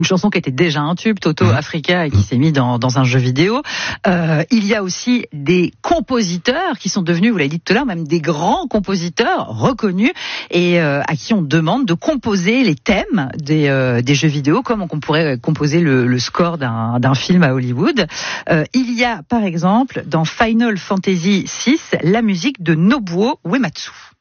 une chanson qui était déjà un tube, Toto Africa, et qui s'est mis dans un jeu vidéo. Il y a aussi des compositeurs qui sont devenus, vous l'avez dit tout à l'heure, même des grands compositeurs reconnus et à qui on demande de composer les thèmes des jeux vidéo, comme on pourrait composer le score d'un film à Hollywood. Il y a par exemple dans Final Fantasy VI la musique de Nobuo Uematsu.